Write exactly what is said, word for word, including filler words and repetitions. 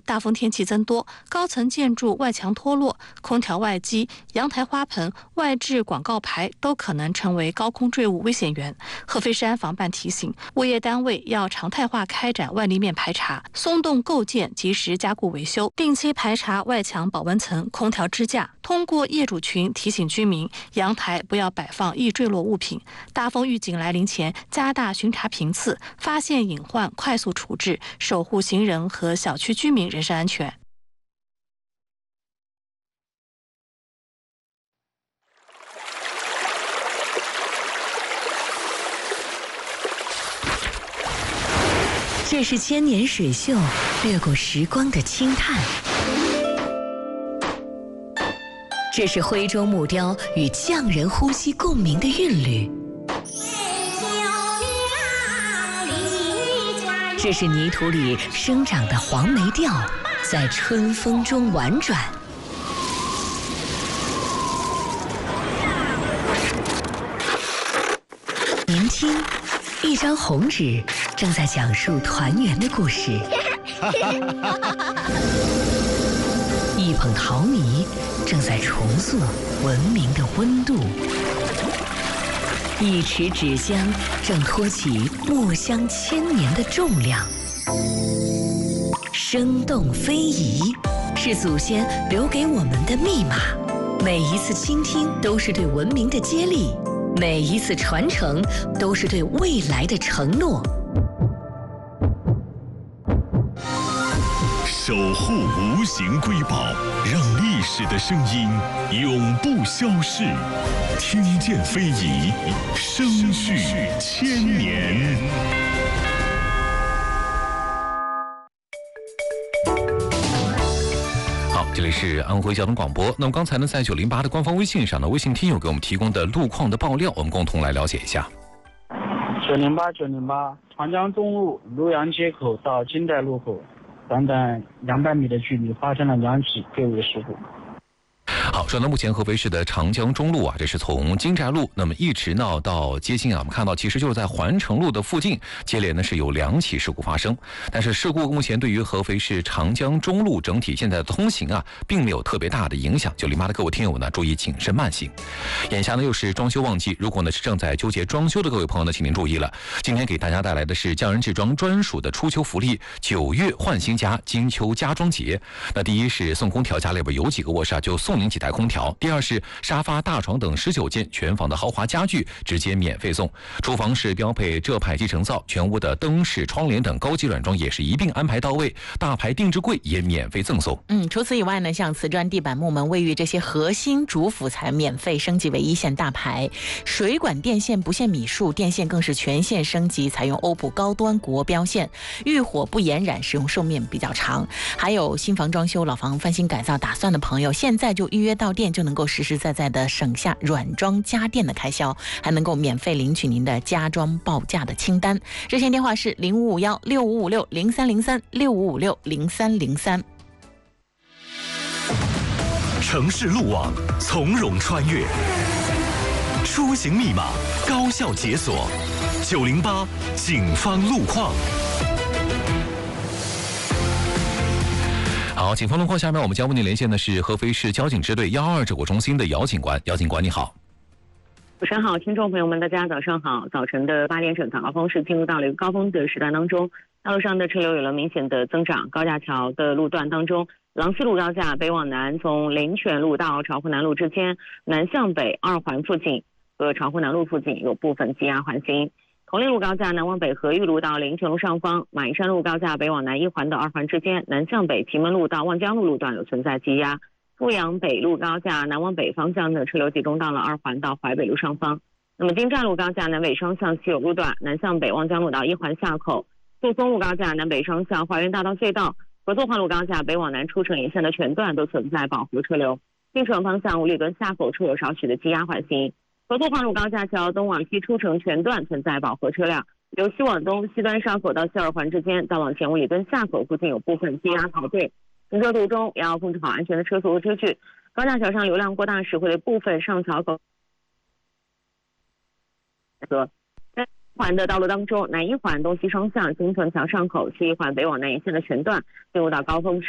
起，大风天气增多，高层建筑外墙脱落，空调外机、阳台花盆、外置广告牌都可能成为高空坠物危险源。合肥市安防办提醒，物业单位要常态化开展外立面排查，松动构件及时加固维修，定期排查外墙保温层、空调支架。通过业主群提醒居民，阳台不要摆放易坠落物品。大风预警来临前，加大巡查频次，发现隐患快速处置，守护行人和小区居民人身安全。 这是千年水秀掠过时光的轻叹，这是徽州木雕与匠人呼吸共鸣的韵律，这是泥土里生长的黄梅调在春风中婉转，您听，一张红纸正在讲述团圆的故事，一捧陶泥正在重塑文明的温度，一池纸浆正托起墨香千年的重量。生动非遗是祖先留给我们的密码，每一次倾听都是对文明的接力，每一次传承都是对未来的承诺。 守护无形瑰宝，让历史的声音永不消逝。听见非遗，声续千年。 好，这里是安徽交通广播。那么刚才呢，在九零八的官方微信上呢，微信听友给我们提供的路况的爆料，我们共同来了解一下。 九零八九零八，长江中路庐阳街口到金代路口，短短两百米的距离发生了两起对尾事故。 好，说到目前合肥市的长江中路啊，这是从金寨路那么一直闹到接近啊，我们看到其实就是在环城路的附近，接连呢是有两起事故发生。但是事故目前对于合肥市长江中路整体现在的通行啊，并没有特别大的影响。九零八的各位听友呢，注意谨慎慢行。眼下呢又是装修旺季，如果呢是正在纠结装修的各位朋友呢，请您注意了，今天给大家带来的是匠人制装专属的初秋福利——九月换新家金秋家装节。那第一是送空调，家里边有几个卧室啊，就送您几台空调；第二是沙发、大床等十九件全房的豪华家具直接免费送；厨房是标配浙派集成灶，全屋的灯饰、窗帘等高级软装也是一并安排到位，大牌定制柜也免费赠送。 嗯，除此以外呢，像瓷砖、地板、木门、卫浴这些核心主辅材免费升级为一线大牌，水管电线不限米数，电线更是全线升级，采用欧普高端国标线，遇火不延燃，使用寿命比较长。还有新房装修、老房翻新改造打算的朋友，现在就预约到店，就能够实实在在的省下软装家电的开销，还能够免费领取您的家装报价的清单。热线电话是零五五幺六五五六零三零三六五五六零三零三。 城市路网从容穿越，出行密码高效解锁。九零八警方路况。 好，警方路况，下面我们将为您连线的是合肥市交警支队幺二指挥中心的姚警官。姚警官你好。 早上好，听众朋友们，大家早上好。早晨的八点整，早高峰是进入到了一个高峰的时段当中，道路上的车流有了明显的增长。高架桥的路段当中，郎西路高架北往南，从灵泉路到巢湖南路之间，南向北二环附近和巢湖南路附近有部分积压环行。同利路高架南往北和玉路到灵泉路上方，马鞍山路高架北往南一环到二环之间，南向北祁门路到望江路路段有存在积压。富阳北路高架南往北方向的车流集中到了二环到淮北路上方。那么金寨路高架南北双向西有路段，南向北望江路到一环下口。杜松路高架南北双向华源大道隧道和作化路高架北往南出城沿线的全段都存在饱和车流。进城方向五里墩下口处有少许的积压环行。合作化路高架桥东往西出城全段存在饱和车辆，由西往东西端上口到西二环之间，到往前五里墩下口附近有部分积压排队。行车途中也要控制好安全的车速和车距。高架桥上流量过大时会对部分上桥口和在环的道路当中，南一环东西双向金屯桥上口，西一环北往南沿线的全段进入到高峰时。